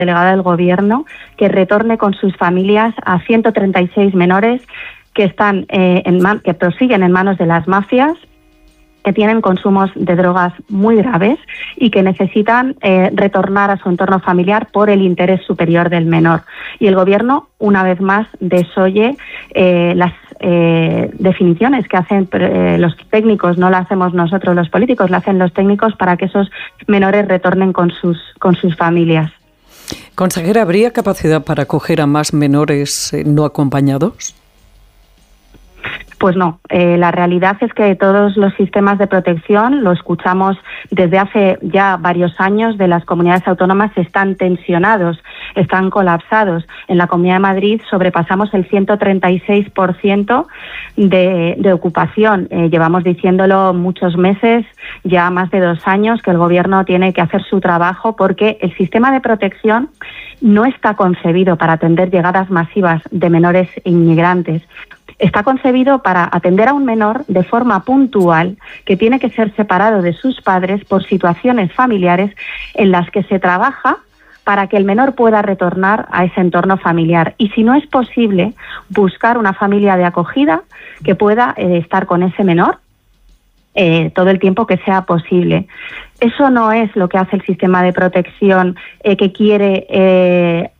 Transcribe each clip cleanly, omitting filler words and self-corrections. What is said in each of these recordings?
delegada del Gobierno que retorne con sus familias a 136 menores que están que prosiguen en manos de las mafias, que tienen consumos de drogas muy graves y que necesitan retornar a su entorno familiar por el interés superior del menor. Y el Gobierno, una vez más, desoye las definiciones que hacen los técnicos, no las hacemos nosotros los políticos, las hacen los técnicos para que esos menores retornen con sus familias. Consejera, ¿habría capacidad para acoger a más menores no acompañados? Pues no, la realidad es que todos los sistemas de protección, lo escuchamos desde hace ya varios años, de las comunidades autónomas están tensionados, están colapsados. En la Comunidad de Madrid sobrepasamos el 136% de ocupación. Llevamos diciéndolo muchos meses, ya más de 2 años, que el Gobierno tiene que hacer su trabajo porque el sistema de protección no está concebido para atender llegadas masivas de menores inmigrantes. Está concebido para atender a un menor de forma puntual que tiene que ser separado de sus padres por situaciones familiares en las que se trabaja para que el menor pueda retornar a ese entorno familiar. Y si no es posible, buscar una familia de acogida que pueda estar con ese menor todo el tiempo que sea posible. Eso no es lo que hace el sistema de protección que quiere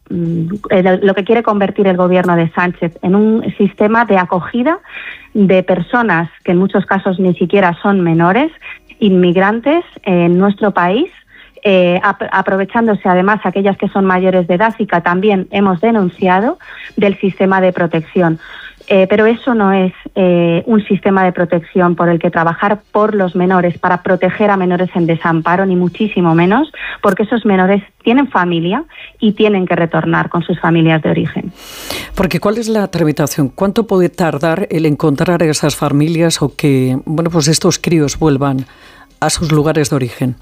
lo que quiere convertir el Gobierno de Sánchez en un sistema de acogida de personas que en muchos casos ni siquiera son menores, inmigrantes en nuestro país, aprovechándose además aquellas que son mayores de edad y que también hemos denunciado del sistema de protección. Pero eso no es un sistema de protección por el que trabajar por los menores, para proteger a menores en desamparo, ni muchísimo menos, porque esos menores tienen familia y tienen que retornar con sus familias de origen. Porque ¿cuál es la tramitación? ¿Cuánto puede tardar el encontrar a esas familias o que pues estos críos vuelvan a sus lugares de origen?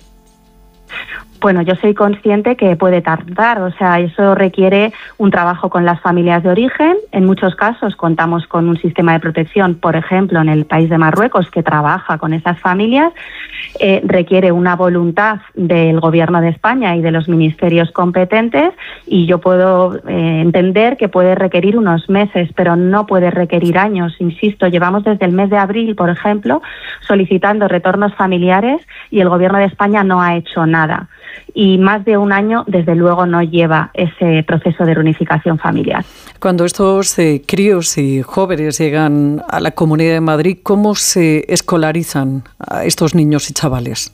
Bueno, yo soy consciente que puede tardar, o sea, eso requiere un trabajo con las familias de origen. En muchos casos contamos con un sistema de protección, por ejemplo, en el país de Marruecos, que trabaja con esas familias. Requiere una voluntad del Gobierno de España y de los ministerios competentes, y yo puedo entender que puede requerir unos meses, pero no puede requerir años. Insisto, llevamos desde el mes de abril, por ejemplo, solicitando retornos familiares y el Gobierno de España no ha hecho nada. Y más de un año, desde luego, no lleva ese proceso de reunificación familiar. Cuando estos críos y jóvenes llegan a la Comunidad de Madrid, ¿cómo se escolarizan a estos niños y chavales?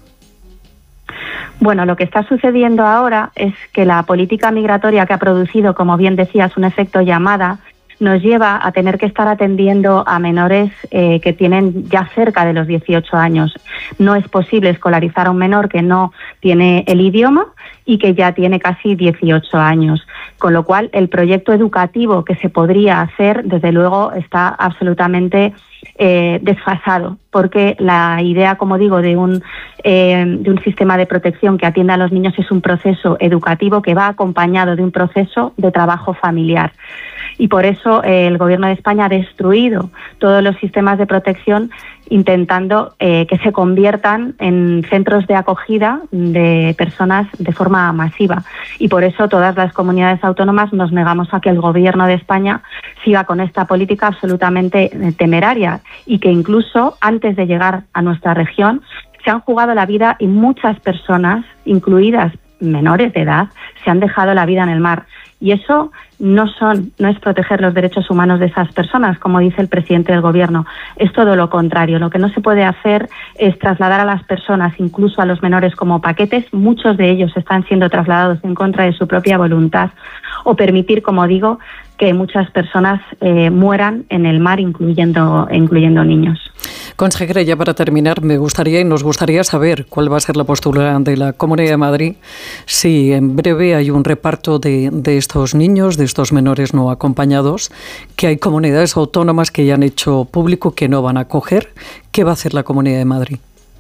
Bueno, lo que está sucediendo ahora es que la política migratoria que ha producido, como bien decías, un efecto llamada, nos lleva a tener que estar atendiendo a menores que tienen ya cerca de los 18 años. No es posible escolarizar a un menor que no tiene el idioma y que ya tiene casi 18 años. Con lo cual, el proyecto educativo que se podría hacer, desde luego, está absolutamente desfasado, porque la idea, como digo, de un sistema de protección que atienda a los niños es un proceso educativo que va acompañado de un proceso de trabajo familiar. Y por eso el Gobierno de España ha destruido todos los sistemas de protección, intentando que se conviertan en centros de acogida de personas de forma masiva. Y por eso todas las comunidades autónomas nos negamos a que el Gobierno de España siga con esta política absolutamente temeraria, y que incluso antes de llegar a nuestra región se han jugado la vida y muchas personas, incluidas menores de edad, se han dejado la vida en el mar. Y eso no es proteger los derechos humanos de esas personas, como dice el presidente del Gobierno. Es todo lo contrario. Lo que no se puede hacer es trasladar a las personas, incluso a los menores, como paquetes. Muchos de ellos están siendo trasladados en contra de su propia voluntad, o permitir, como digo, que muchas personas mueran en el mar, incluyendo niños. Consejera, ya para terminar, nos gustaría saber cuál va a ser la postura de la Comunidad de Madrid, si en breve hay un reparto de estos niños, de estos menores no acompañados, que hay comunidades autónomas que ya han hecho público que no van a acoger. ¿Qué va a hacer la Comunidad de Madrid?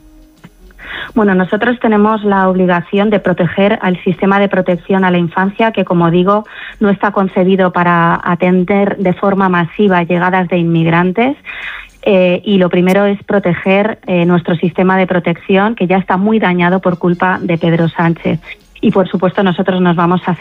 Bueno, nosotros tenemos la obligación de proteger al sistema de protección a la infancia, que, como digo, no está concebido para atender de forma masiva llegadas de inmigrantes. Y lo primero es proteger nuestro sistema de protección, que ya está muy dañado por culpa de Pedro Sánchez. Y, por supuesto, nosotros nos vamos a hacer